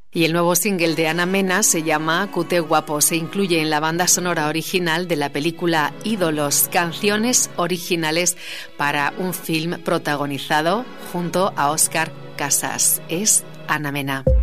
Y el nuevo single de Ana Mena se llama Cute Guapo. Se incluye en la banda sonora original de la película Ídolos, canciones originales para un film protagonizado junto a Óscar Casas. Es Ana Mena.